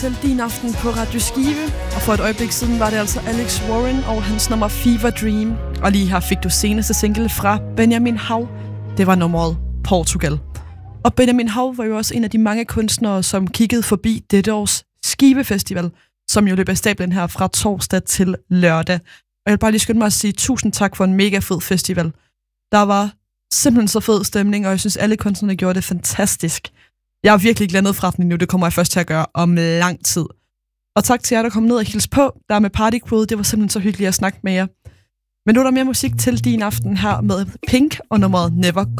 Til din aften på Radio Skive, og for et øjeblik siden var det altså Alex Warren og hans nummer Fever Dream. Og lige her fik du seneste single fra Benjamin Hav. Det var nummeret Portugal. Og Benjamin Hav var jo også en af de mange kunstnere, som kiggede forbi dette års Skive Festival, som jo løber af stablen her fra torsdag til lørdag. Og jeg vil bare lige skynde mig at sige tusind tak for en mega fed festival. Der var simpelthen så fed stemning, og jeg synes alle kunstnerne gjorde det fantastisk. Jeg er virkelig ikke landet fra den endnu, det kommer jeg først til at gøre om lang tid. Og tak til jer, der kom ned og hilse på, der med Party Crew, det var simpelthen så hyggeligt at snakke med jer. Men nu er der mere musik til din aften her med Pink og nummeret Never